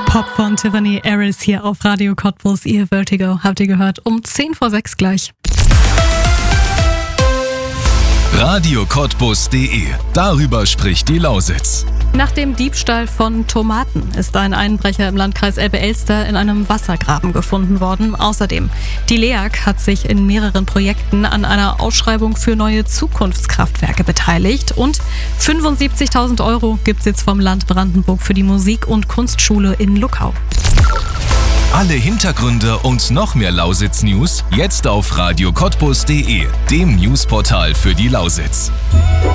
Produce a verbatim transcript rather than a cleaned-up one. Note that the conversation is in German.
Pop von Tiffany Harris hier auf Radio Cottbus. Ihr Vertigo habt ihr gehört um zehn vor sechs gleich. Radio Cottbus punkt de. Darüber spricht die Lausitz. Nach dem Diebstahl von Tomaten ist ein Einbrecher im Landkreis Elbe-Elster in einem Wassergraben gefunden worden. Außerdem, die L E A G hat sich in mehreren Projekten an einer Ausschreibung für neue Zukunftskraftwerke beteiligt. Und fünfundsiebzigtausend Euro gibt es jetzt vom Land Brandenburg für die Musik- und Kunstschule in Luckau. Alle Hintergründe und noch mehr Lausitz-News jetzt auf Radio Cottbus punkt de, dem Newsportal für die Lausitz.